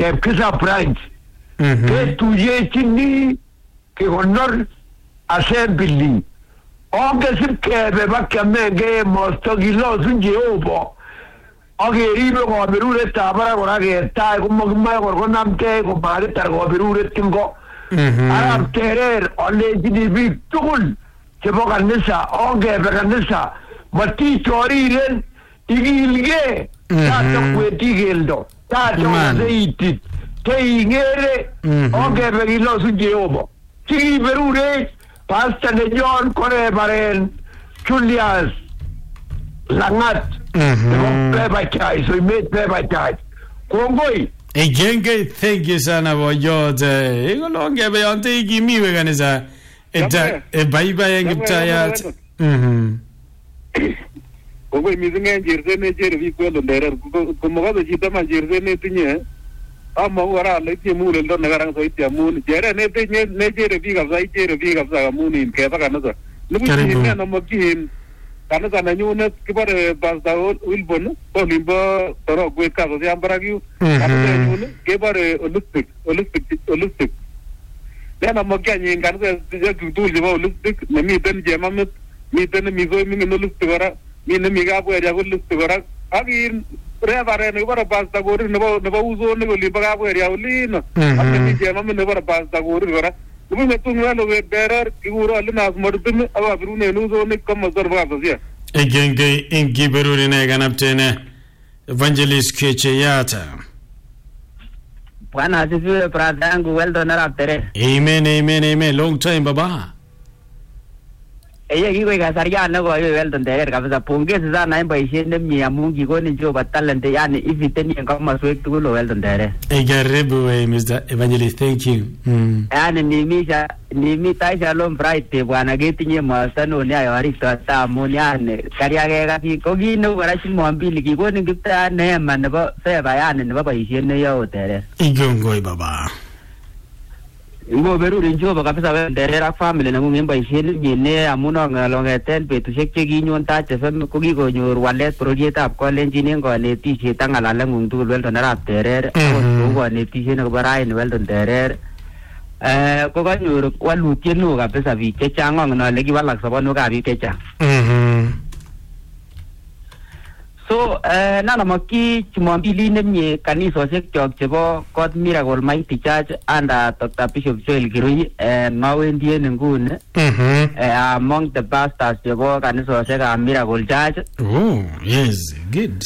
Kisa branch. Ketuyechini kekonor assembly. Ongesip kebe bakiamenge mosto kilosun Jehova. Akeribe koberuret tabara kora ketai komakimoe konamkei komakitar koberuret ingo. Arap Terer olechini biik tugul chebo kanisa ongebe kanisa matichoriren ikilgei tato kweti keldo tato zeitit teingere ongebe kilosun Jehova chikiberurech pastor nenyon korebaren Julius Langat nebo Pepachai so imet Pepachai kongoi Ejenge, thank you sana boyote. Igolonge beyonte igimiwe kanisa. Bye ngiptayat. Kogo mizinga jirse ne jere vi kwelo ndere kumoga chita ma jirse ne tinye. Amma wara leti mule ndo nagarang so itia mun jere ne tinye ne jere vi kapsa jere vi kapsa muni ke pa kanasa. Lubu ne na mokin kanasa na nyune kibare basta wilbon to limbo toro gwe ka so yambaragyu. Kanasa nyune kibare Olympic. Nena mokanyi kanasa je kutul je Olympic ne mi den je mamet mi den mi zo mi no Olympic ora mi ne mi ga bwe ja Olympic ora agin revare ne bara basta gori ne ba uzo ne goli ba bwe ya ulino ame mi je mamet ne bara basta gori ora Lubu me tunga lo ve berer kiguro alina smordum aba brune nuzo ne kama zorba bazia Ejenge ingiberuri ne ganaptene Evangelist Kecheyata. Bwana asifiwe brother yangu well done Arap Terer. Amen. Long time baba. Kiko kasarian na koyo well done Terer kabisa. Pongezi sana en boisiet nemie amun kikonin Jehova talent yani ifiteni en komoswek tugul well done Terer. Karibu Mr. Evangelist, thank you. Yani nimi Shalom Friday bwana ketinye mastano ni ayo arikto tamun yani kariage kasi kokino kora chimombili kikonin kipta neema nebo seva yani nebo boisiet neyo Terer. Igongoi baba. Ngo berurin Jehova kabisa well Terer ak family nengung en boisiet ne amun ng'alongeten betusiek chekinyon Taach FM kokikonyor walet bororietab kolenjin en konetisiet ak ng'alalengung tugul well done Arap Terer. Kou konetisiet nekobo raini well done Terer. Kokanyor walutiet neo kabisa biik chechang ng'ongen ale kiwalak sobonwekab biik chechang. So nanamokyi Jumapili nemie kanisosiek chok chebo God Miracle Mighty Church under Dr. Bishop Joel Kirui mawendi en nguni among the pastors chebo kanisosiekab Miracle Church. Oh, yes, good.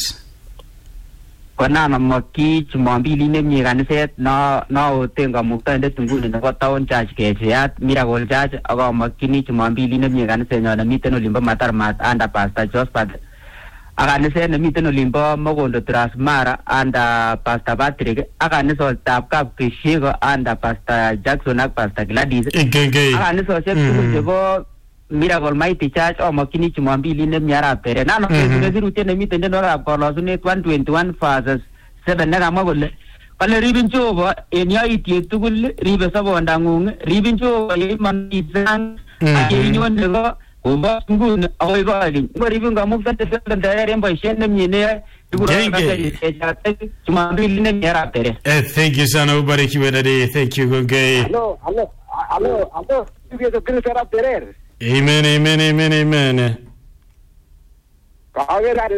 Konanamokyi Jumapili nemie kaniset na oten kamuktaindet nguni nebo Town Church Kecheyat Miracle Church akamokyini Jumapili nemie kanisenyon nemiten olimbo Matarmat under Pastor Josephat akaniset nemiten olimbo Mogondo Transmara under Pastor Patrick akanisotab Kapkeshego under Pastor Jackson ak Pastor Gladys akanisosiek tugul chebo Miracle Mighty Church amokyini Jumapili nemie Arap Terer. Nano kesirutiet nemiten tienwogikab kolosinet 121 verses 7 nekamwa kole ribin Jehova en yoitiet tugul, ribe sobondang'ung, ribin Jehova yeimonisan ak yeinyone ko kombo nguni akoi kokeny. Ngoribin kamuktaindet Terer en boisiet nemie neyoe Jumapili nemie Arap Terer. Thank you sana, ubarikiwe dadi. Thank you Gongei. Hello. Yesu Kristo Arap Terer. Amen. Kagera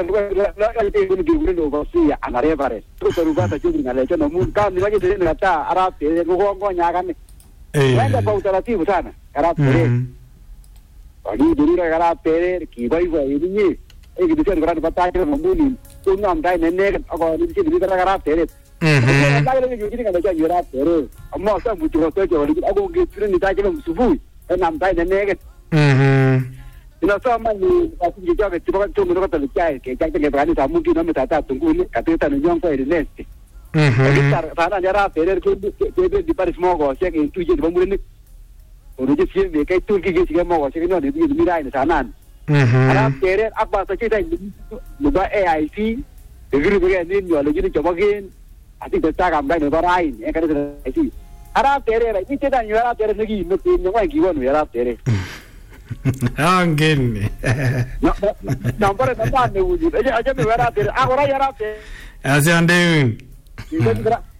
no bosia anarevare. Tuko rubata chini na lecho mun kama ni waje na ta Arap Terer ngo nyakane. Wenda kwa utaratibu sana Arap Terer. Wali durira Arap Terer kibaiwa yinyi. Ekidisha ngara bataya mbuni. Kuna mdai nene ako ni chini Arap Terer. Kagera ni chini na lecho Arap Terer. Amma sa mucho toke wali ako ngitire ni taje msubuhi. Na mdai nene. Inasoma ni akijijoga tiboka tumu ndo kata chai ke chakete bani tamu kino metata tunguni kateta ni nyonko ilinesti. Sana jara Terer ke di paris mogo sek intuje di bamure ni. Oruji sie be kai turki ke sige mogo sek no di mirai ni sanan. Arap Terer akba sa chita ni ba AIC degri be ni ni wala jini chobagen ati beta kam dai ni barai ni kan AIC. Arap Terer ni chita ni Arap Terer ni no ni ngwa giwonu Arap Terer. Angin. No, para tanto, aja me verá, agora ya era. Así ande.